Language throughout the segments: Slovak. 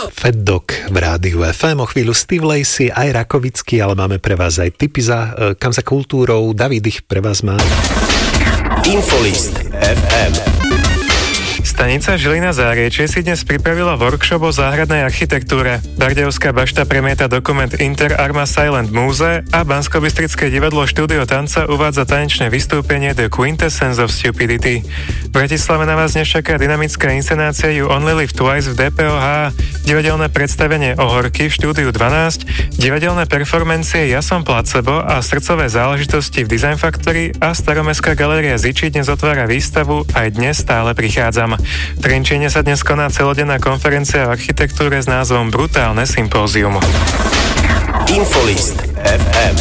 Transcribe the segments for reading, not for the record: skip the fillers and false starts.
Fat Dog v rádiu FM, o chvíľu Steve Lacy, aj Rakovický, ale máme pre vás aj tipy kam za kultúrou. David ich pre vás má. Infolist FM. Stanica Žilina Záriečie si dnes pripravila workshop o záhradnej architektúre. Bardejovská bašta premieta dokument Inter Arma Silent Múze a Banskobystrické divadlo Štúdio tanca uvádza tanečné vystúpenie The Quintessence of Stupidity. V Bratislave na vás dnes čaká dynamická inscenácia You Only Live Twice v DPOH, divadelné predstavenie Ohorky v Štúdiu 12, divadelné performancie Ja som placebo a srdcové záležitosti v Design Factory a Staromestská galéria Ziči dnes otvára výstavu Aj dnes stále prichádzam. V Trenčíne sa dnes koná celodenná konferencia o architektúre s názvom Brutálne sympózium. Infolist FM.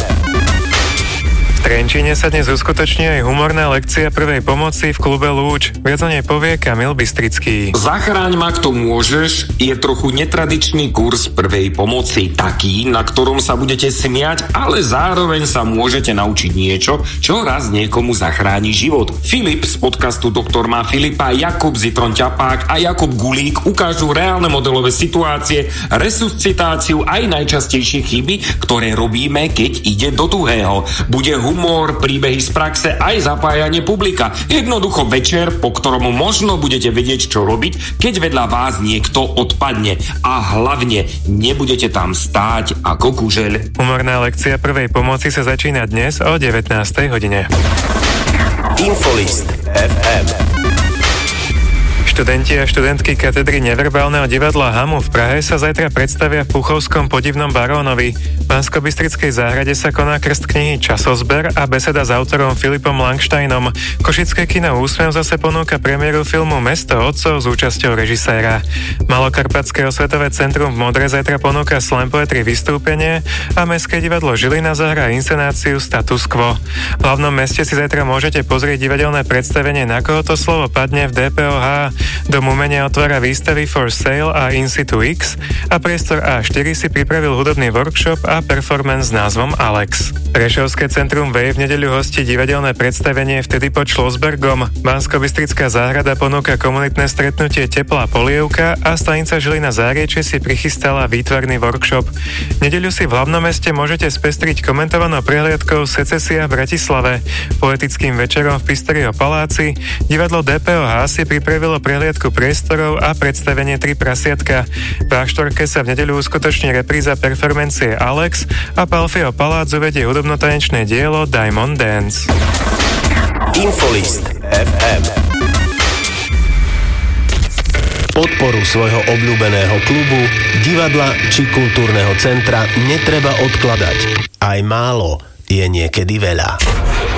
V Trenčíne sa dnes uskutoční aj humorná lekcia prvej pomoci v klube Lúč. Viac o nej povie Kamil Bystrický. Zachráň ma, kto môžeš je trochu netradičný kurz prvej pomoci. Taký, na ktorom sa budete smiať, ale zároveň sa môžete naučiť niečo, čo raz niekomu zachráni život. Filip z podcastu Doktor má Filipa, Jakub Zitron Ťapák a Jakub Gulík ukážu reálne modelové situácie, resuscitáciu aj najčastejšie chyby, ktoré robíme, keď ide do tuhého. Bude humor, príbehy z praxe aj zapájanie publika. Jednoducho večer, po ktorom možno budete vedieť, čo robiť, keď vedľa vás niekto odpadne. A hlavne nebudete tam stáť ako kužeľ. Humorná lekcia prvej pomoci sa začína dnes o 19. hodine. Infolist FM. Študenti a študentky katedry neverbálneho divadla Hamu v Prahe sa zajtra predstavia v Puchovskom podivnom barónovi. V Banskobystrickej záhrade sa koná krst knihy Časozber a beseda s autorom Filipom Langštajnom. Košické kino Úsmev zase ponúka premiéru filmu Mesto otcov s účasťou režiséra. Malokarpatské osvetové centrum v Modre zajtra ponúka slam poetry vystúpenie a Mestské divadlo Žilina zahrá inscenáciu Status Quo. V hlavnom meste si zajtra môžete pozrieť divadelné predstavenie Na koho to slovo padne v DPOH. Dom umenia otvára výstavy For Sale a In Situ X a priestor A4 si pripravil hudobný workshop a performance s názvom Alex. Prešovské centrum Wave v nedeľu hostí divadelné predstavenie Vtedy pod Šlosbergom. Banskobystrická záhrada ponúka komunitné stretnutie Teplá polievka a stanica Žilina Záriečie si prichystala výtvarný workshop. V nedeľu si v hlavnom meste môžete spestriť komentovanou prehliadkou Secesia v Bratislave, poetickým večerom v Pisterio paláci, divadlo DPOH si pripravilo prehliadku priestorov a predstavenie Tri prasiatka. V A4 sa v nedeľu uskutoční repríza performancie Alex a Palfio Palác uvedie hudobno-tanečné dielo Diamond Dance. Infolist FM. Podporu svojho obľúbeného klubu, divadla či kultúrneho centra netreba odkladať. Aj málo je niekedy veľa.